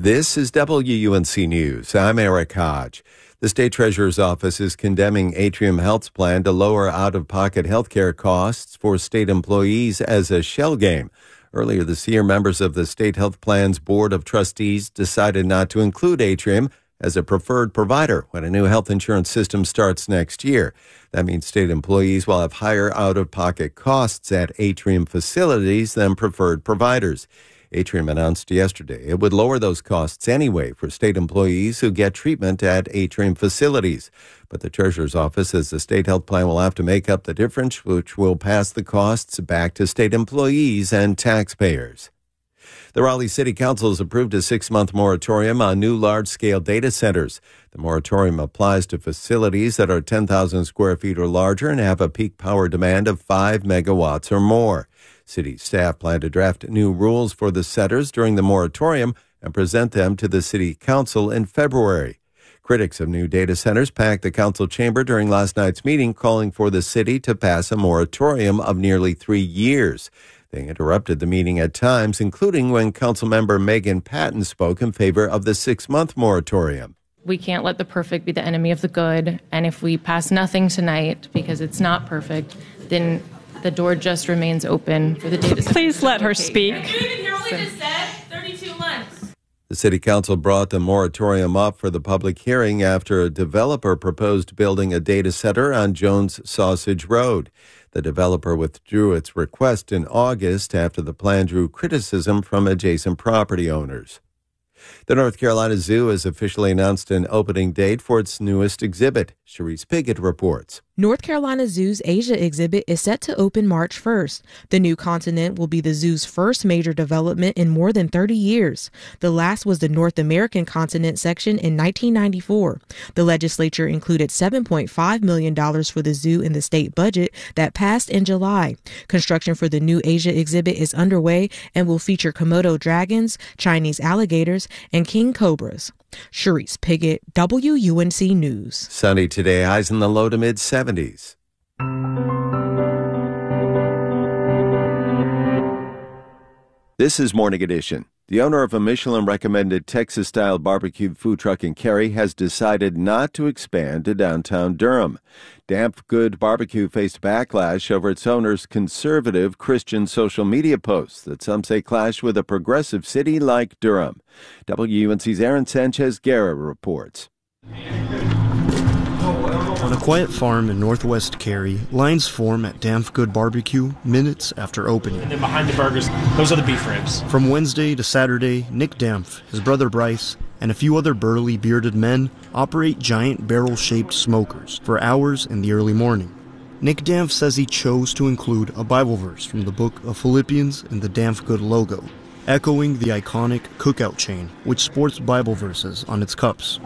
This is WUNC News. I'm Eric Hodge. The state treasurer's office is condemning Atrium Health's plan to lower out-of-pocket health care costs for state employees as a shell game. Earlier this year, members of the state health plan's board of trustees decided not to include Atrium as a preferred provider when a new health insurance system starts next year. That means state employees will have higher out-of-pocket costs at Atrium facilities than preferred providers. Atrium announced yesterday it would lower those costs anyway for state employees who get treatment at Atrium facilities. But the treasurer's office says the state health plan will have to make up the difference, which will pass the costs back to state employees and taxpayers. The Raleigh City Council has approved a 6-month moratorium on new large-scale data centers. The moratorium applies to facilities that are 10,000 square feet or larger and have a peak power demand of 5 megawatts or more. City staff plan to draft new rules for the centers during the moratorium and present them to the City Council in February. Critics of new data centers packed the council chamber during last night's meeting, calling for the city to pass a moratorium of nearly 3 years. They interrupted the meeting at times, including when Councilmember Megan Patton spoke in favor of the 6-month moratorium. We can't let the perfect be the enemy of the good, and if we pass nothing tonight because it's not perfect, then the door just remains open for the data center. Please let her speak. Did you even hear what we just said? 32 months. The City Council brought the moratorium up for the public hearing after a developer proposed building a data center on Jones Sausage Road. The developer withdrew its request in August after the plan drew criticism from adjacent property owners. The North Carolina Zoo has officially announced an opening date for its newest exhibit. Sharice Piggott reports. North Carolina Zoo's Asia exhibit is set to open March 1st. The new continent will be the zoo's first major development in more than 30 years. The last was the North American continent section in 1994. The legislature included $7.5 million for the zoo in the state budget that passed in July. Construction for the new Asia exhibit is underway and will feature Komodo dragons, Chinese alligators, and king cobras. Sharice Piggott, WUNC News. Sunny today, highs in the low to mid-70s. This is Morning Edition. The owner of a Michelin-recommended Texas-style barbecue food truck in Cary has decided not to expand to downtown Durham. Damp Good Barbecue faced backlash over its owner's conservative Christian social media posts that some say clash with a progressive city like Durham. WUNC's Aaron Sanchez-Guerra reports. On a quiet farm in northwest Cary, lines form at Damp Good Barbecue minutes after opening. And then behind the burgers, those are the beef ribs. From Wednesday to Saturday, Nick Dampf, his brother Bryce, and a few other burly, bearded men operate giant barrel-shaped smokers for hours in the early morning. Nick Dampf says he chose to include a Bible verse from the book of Philippians in the Damp Good logo, echoing the iconic Cookout chain, which sports Bible verses on its cups.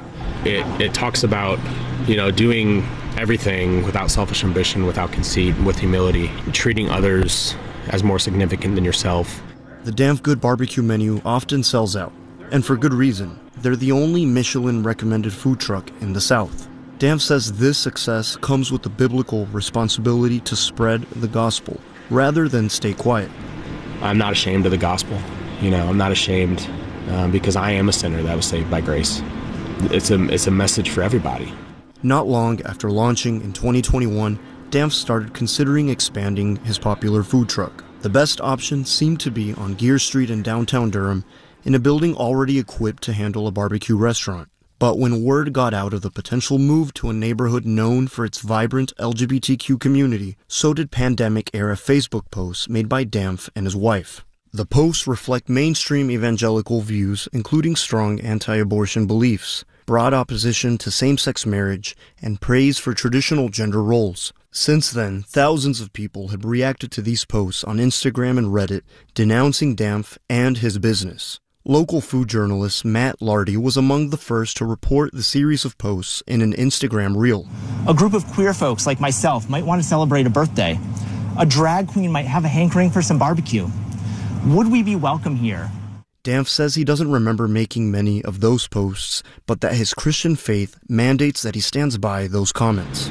It talks about, doing everything without selfish ambition, without conceit, with humility, treating others as more significant than yourself. The Damp Good Barbecue menu often sells out, and for good reason. They're the only Michelin-recommended food truck in the South. Dampf says this success comes with the biblical responsibility to spread the gospel, rather than stay quiet. I'm not ashamed of the gospel. I'm not ashamed because I am a sinner that was saved by grace. It's a message for everybody. Not long after launching in 2021, Dampf started considering expanding his popular food truck. The best option seemed to be on Gear Street in downtown Durham, in a building already equipped to handle a barbecue restaurant. But when word got out of the potential move to a neighborhood known for its vibrant LGBTQ community, so did pandemic-era Facebook posts made by Dampf and his wife. The posts reflect mainstream evangelical views, including strong anti-abortion beliefs, broad opposition to same-sex marriage, and praise for traditional gender roles. Since then, thousands of people have reacted to these posts on Instagram and Reddit, denouncing Dampf and his business. Local food journalist Matt Lardy was among the first to report the series of posts in an Instagram reel. A group of queer folks like myself might want to celebrate a birthday. A drag queen might have a hankering for some barbecue. Would we be welcome here? Dampf says he doesn't remember making many of those posts, but that his Christian faith mandates that he stands by those comments.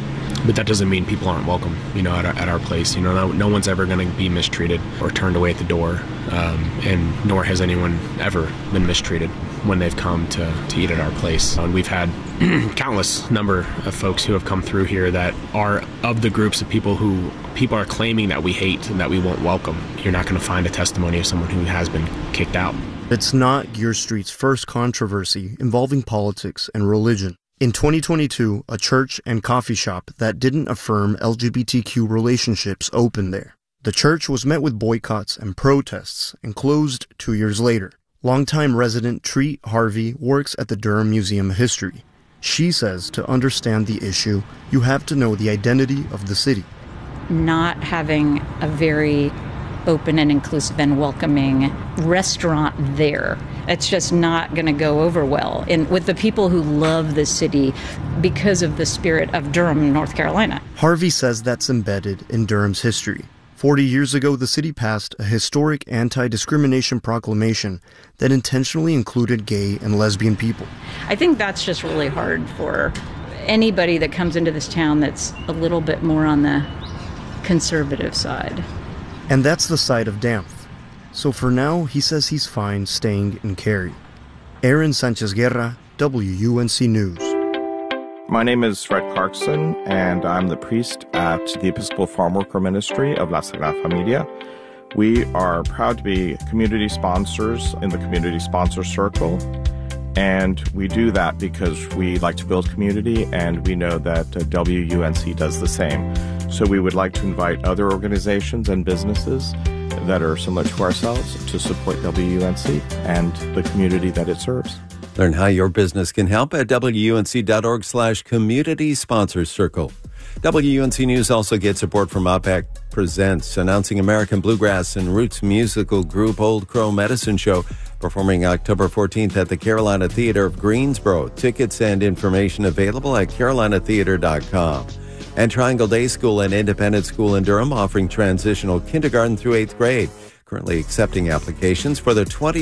But that doesn't mean people aren't welcome, at our place. No one's ever going to be mistreated or turned away at the door, and nor has anyone ever been mistreated when they've come to eat at our place. And we've had countless number of folks who have come through here that are of the groups of people who people are claiming that we hate and that we won't welcome. You're not going to find a testimony of someone who has been kicked out. It's not Gear Street's first controversy involving politics and religion. In 2022, a church and coffee shop that didn't affirm LGBTQ relationships opened there. The church was met with boycotts and protests and closed 2 years later. Longtime resident Treat Harvey works at the Durham Museum of History. She says to understand the issue, you have to know the identity of the city. Not having a very open and inclusive and welcoming restaurant there, it's just not going to go over well with the people who love the city because of the spirit of Durham, North Carolina. Harvey says that's embedded in Durham's history. 40 years ago, the city passed a historic anti-discrimination proclamation that intentionally included gay and lesbian people. I think that's just really hard for anybody that comes into this town that's a little bit more on the conservative side. And that's the side of Danforth. So for now, he says he's fine staying in Cary. Aaron Sanchez Guerra, WUNC News. My name is Fred Clarkson, and I'm the priest at the Episcopal Farm Worker Ministry of La Sagrada Familia. We are proud to be community sponsors in the Community Sponsor Circle, and we do that because we like to build community, and we know that WUNC does the same. So we would like to invite other organizations and businesses that are similar to ourselves to support WUNC and the community that it serves. Learn how your business can help at WUNC.org/community sponsors circle. WUNC News also gets support from OPAC Presents, announcing American bluegrass and roots musical group Old Crow Medicine Show, performing October 14th at the Carolina Theater of Greensboro. Tickets and information available at carolinatheater.com. And Triangle Day School, an independent school in Durham, offering transitional kindergarten through 8th grade, currently accepting applications for the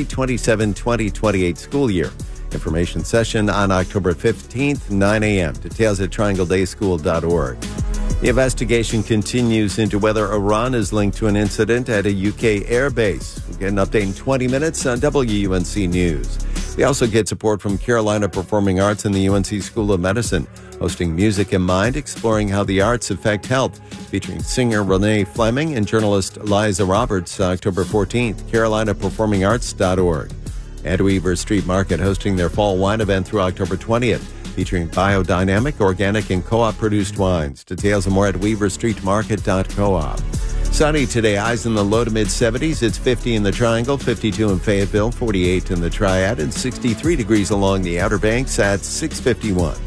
2027-2028 school year. Information session on October 15th, 9 a.m. Details at triangledayschool.org. The investigation continues into whether Iran is linked to an incident at a UK airbase. We'll get an update in 20 minutes on WUNC News. We also get support from Carolina Performing Arts and the UNC School of Medicine, hosting Music in Mind, exploring how the arts affect health, featuring singer Renee Fleming and journalist Liza Roberts, October 14th, carolinaperformingarts.org. And Weaver Street Market hosting their fall wine event through October 20th, featuring biodynamic, organic, and co-op produced wines. Details and more at weaverstreetmarket.coop. Sunny today, highs in the low to mid-70s. It's 50 in the Triangle, 52 in Fayetteville, 48 in the Triad, and 63 degrees along the Outer Banks at 651.